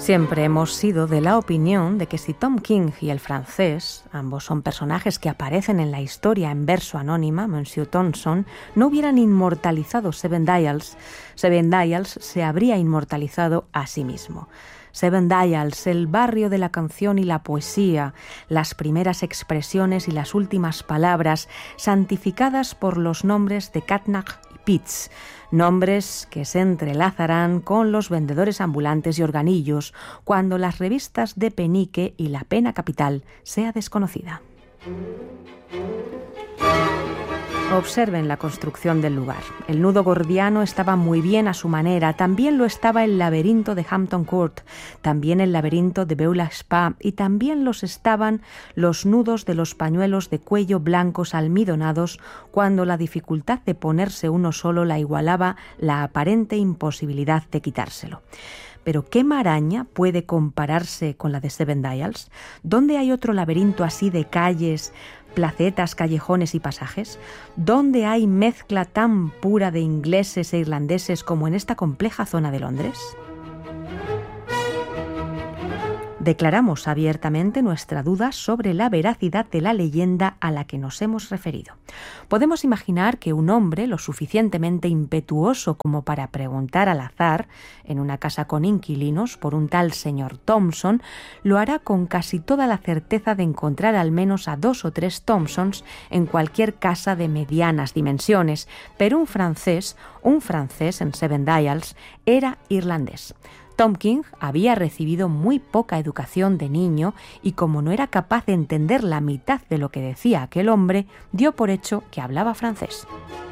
Siempre hemos sido de la opinión de que si Tom King y el francés, ambos son personajes que aparecen en la historia en verso anónima, Monsieur Thompson, no hubieran inmortalizado Seven Dials, Seven Dials se habría inmortalizado a sí mismo. Seven Dials, el barrio de la canción y la poesía, las primeras expresiones y las últimas palabras, santificadas por los nombres de Catnach y Pitts, nombres que se entrelazarán con los vendedores ambulantes y organillos cuando las revistas de penique y la pena capital sea desconocida. Observen la construcción del lugar. El nudo gordiano estaba muy bien a su manera, también lo estaba el laberinto de Hampton Court, también el laberinto de Beulah Spa y también los estaban los nudos de los pañuelos de cuello blancos almidonados cuando la dificultad de ponerse uno solo la igualaba la aparente imposibilidad de quitárselo. Pero ¿qué maraña puede compararse con la de Seven Dials? ¿Dónde hay otro laberinto así de calles, placetas, callejones y pasajes? ¿Dónde hay mezcla tan pura de ingleses e irlandeses como en esta compleja zona de Londres? Declaramos abiertamente nuestra duda sobre la veracidad de la leyenda a la que nos hemos referido. Podemos imaginar que un hombre lo suficientemente impetuoso como para preguntar al azar, en una casa con inquilinos, por un tal señor Thompson, lo hará con casi toda la certeza de encontrar al menos a 2 o 3 Thompsons en cualquier casa de medianas dimensiones, pero un francés en Seven Dials, era irlandés. Tom King había recibido muy poca educación de niño y como no era capaz de entender la mitad de lo que decía aquel hombre, dio por hecho que hablaba francés.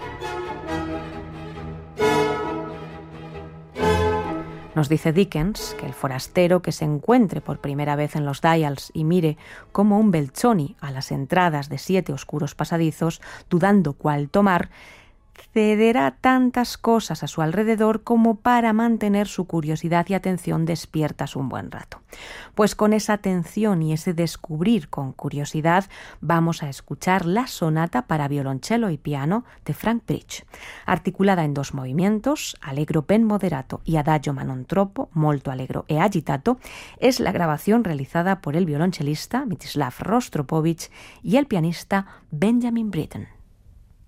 Nos dice Dickens que el forastero que se encuentre por primera vez en los Dials y mire como un Beltroni a las entradas de 7 oscuros pasadizos, dudando cuál tomar, cederá tantas cosas a su alrededor como para mantener su curiosidad y atención despiertas un buen rato. Pues con esa atención y ese descubrir con curiosidad vamos a escuchar la sonata para violoncello y piano de Frank Bridge. Articulada en 2 movimientos, allegro ben moderato y adagio ma non troppo, molto allegro e agitato, es la grabación realizada por el violonchelista Mstislav Rostropovich y el pianista Benjamin Britten.